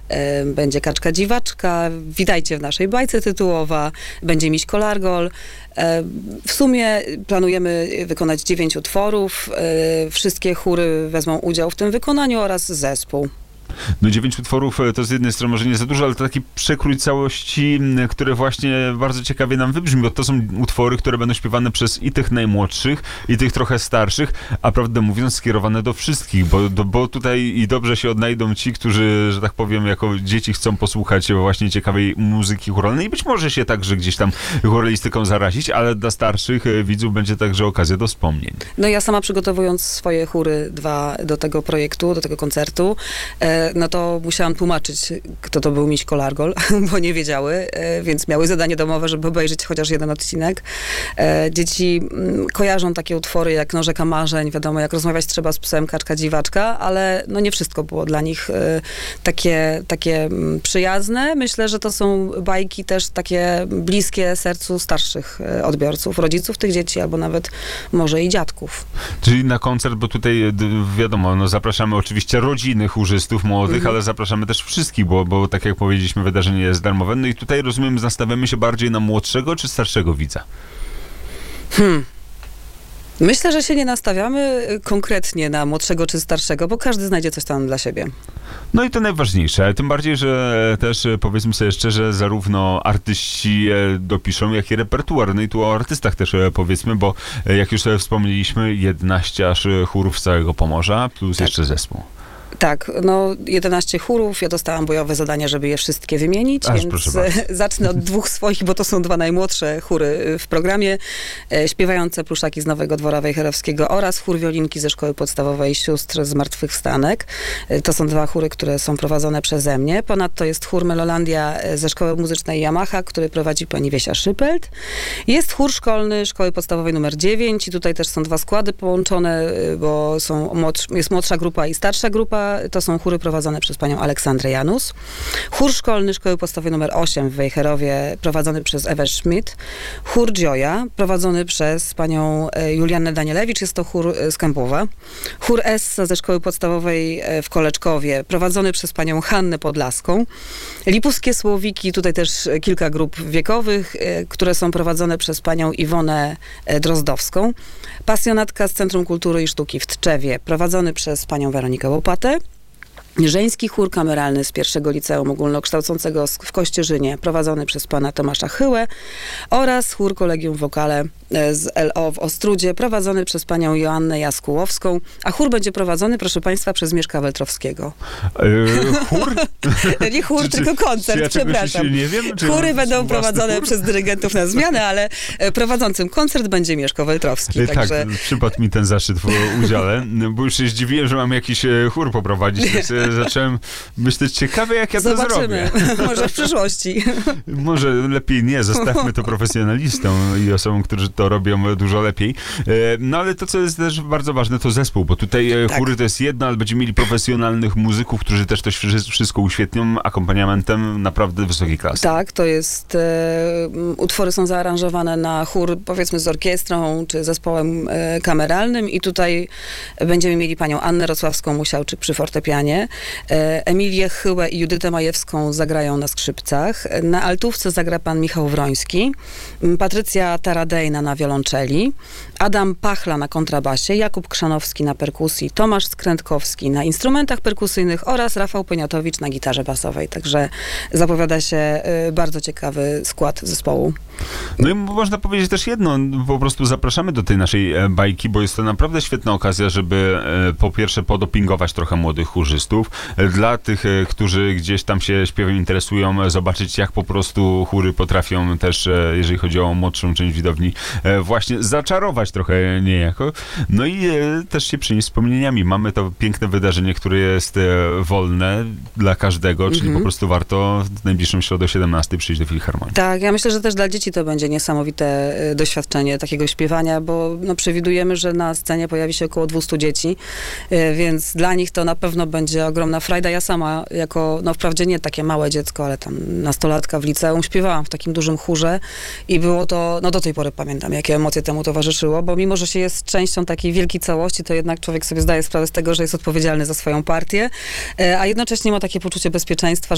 będzie Kaczka Dziwaczka, witajcie w naszej bajce tytułowa, będzie Miś Kolargol. W sumie planujemy wykonać 9 utworów. Wszystkie chóry wezmą udział w tym wykonaniu oraz zespół. No 9 utworów to z jednej strony może nie za dużo, ale to taki przekrój całości, które właśnie bardzo ciekawie nam wybrzmi, bo to są utwory, które będą śpiewane przez i tych najmłodszych, i tych trochę starszych, a prawdę mówiąc skierowane do wszystkich, bo tutaj i dobrze się odnajdą ci, którzy, że tak powiem, jako dzieci chcą posłuchać właśnie ciekawej muzyki chóralnej i być może się także gdzieś tam choralistyką zarazić, ale dla starszych widzów będzie także okazja do wspomnień. No ja sama przygotowując swoje chóry 2 do tego projektu, do tego koncertu, no to musiałam tłumaczyć, kto to był Miś Kolargol, bo nie wiedziały, więc miały zadanie domowe, żeby obejrzeć chociaż jeden odcinek. Dzieci kojarzą takie utwory jak No rzeka marzeń, wiadomo, jak rozmawiać trzeba z psem, Kaczka Dziwaczka, ale no nie wszystko było dla nich takie przyjazne. Myślę, że to są bajki też takie bliskie sercu starszych odbiorców, rodziców tych dzieci, albo nawet może i dziadków. Czyli na koncert, bo tutaj wiadomo, no zapraszamy oczywiście rodziny chórzystów młodych, ale zapraszamy też wszystkich, bo tak jak powiedzieliśmy, wydarzenie jest darmowe. No i tutaj rozumiem, nastawiamy się bardziej na młodszego czy starszego widza? Myślę, że się nie nastawiamy konkretnie na młodszego czy starszego, bo każdy znajdzie coś tam dla siebie. No i to najważniejsze, tym bardziej, że też powiedzmy sobie szczerze, zarówno artyści dopiszą, jak i repertuar. No i tu o artystach też powiedzmy, bo jak już sobie wspomnieliśmy, 11 aż chórów z całego Pomorza, plus jeszcze zespół. Tak, no 11 chórów. Ja dostałam bojowe zadanie, żeby je wszystkie wymienić, więc zacznę od 2 swoich, bo to są 2 najmłodsze chóry w programie. Śpiewające pluszaki z Nowego Dwora Wejherowskiego oraz chór wiolinki ze Szkoły Podstawowej Sióstr Zmartwychwstanek. To są 2 chóry, które są prowadzone przeze mnie. Ponadto jest chór Melolandia ze Szkoły Muzycznej Yamaha, który prowadzi pani Wiesia Szypelt. Jest chór szkolny Szkoły Podstawowej nr 9 i tutaj też są 2 składy połączone, bo jest młodsza grupa i starsza grupa. To są chóry prowadzone przez panią Aleksandrę Janus. Chór szkolny Szkoły Podstawowej nr 8 w Wejherowie, prowadzony przez Ewę Schmidt. Chór Gioja, prowadzony przez panią Juliannę Danielewicz, jest to chór z Kępowa. Chór Essa ze Szkoły Podstawowej w Koleczkowie, prowadzony przez panią Hannę Podlaską. Lipuskie Słowiki, tutaj też kilka grup wiekowych, które są prowadzone przez panią Iwonę Drozdowską. Pasjonatka z Centrum Kultury i Sztuki w Tczewie, prowadzony przez panią Weronikę Łopatę. Żeński chór kameralny z pierwszego liceum ogólnokształcącego w Kościerzynie, prowadzony przez pana Tomasza Chyłę, oraz chór Kolegium Wokale z LO w Ostrudzie, prowadzony przez panią Joannę Jaskułowską, a chór będzie prowadzony, proszę państwa, przez Mieszka Weltrowskiego. Chór? Nie chór, tylko koncert, przepraszam. Nie wiem, chóry będą prowadzone przez dyrygentów na zmianę, ale prowadzącym koncert będzie Mieszko Weltrowski. Także... Tak, przypadł mi ten zaszczyt w udziale, bo już się zdziwiłem, że mam jakiś chór poprowadzić, więc zacząłem myśleć, ciekawe jak ja to zrobię. Zobaczymy, może w przyszłości. Może lepiej nie, zostawmy to profesjonalistom i osobom, którzy to robią dużo lepiej. No ale to, co jest też bardzo ważne, to zespół, bo tutaj chóry to jest jedno, ale będziemy mieli profesjonalnych muzyków, którzy też to wszystko uświetnią akompaniamentem naprawdę wysokiej klasy. Tak, to jest, utwory są zaaranżowane na chór, powiedzmy z orkiestrą, czy zespołem kameralnym i tutaj będziemy mieli panią Annę Rosławską-Musiałczyk przy fortepianie, Emilię Chyłę i Judytę Majewską zagrają na skrzypcach, na altówce zagra pan Michał Wroński, Patrycja Taradejna na wiolonczeli, Adam Pachla na kontrabasie, Jakub Krzanowski na perkusji, Tomasz Skrętkowski na instrumentach perkusyjnych oraz Rafał Poniatowicz na gitarze basowej. Także zapowiada się bardzo ciekawy skład zespołu. No i można powiedzieć też jedno, po prostu zapraszamy do tej naszej bajki, bo jest to naprawdę świetna okazja, żeby po pierwsze podopingować trochę młodych chórzystów. Dla tych, którzy gdzieś tam się śpiewem interesują, zobaczyć jak po prostu chóry potrafią też, jeżeli chodzi o młodszą część widowni, właśnie zaczarować trochę niejako. No i też się przynieść wspomnieniami. Mamy to piękne wydarzenie, które jest wolne dla każdego, czyli po prostu warto w najbliższą środę o 17 przyjść do Filharmonii. Tak, ja myślę, że też dla dzieci to będzie niesamowite doświadczenie takiego śpiewania, bo no, przewidujemy, że na scenie pojawi się około 200 dzieci, więc dla nich to na pewno będzie ogromna frajda. Ja sama jako, no wprawdzie nie takie małe dziecko, ale tam nastolatka w liceum śpiewałam w takim dużym chórze i było to, no do tej pory pamiętam, jakie emocje temu towarzyszyło, bo mimo, że się jest częścią takiej wielkiej całości, to jednak człowiek sobie zdaje sprawę z tego, że jest odpowiedzialny za swoją partię, a jednocześnie ma takie poczucie bezpieczeństwa,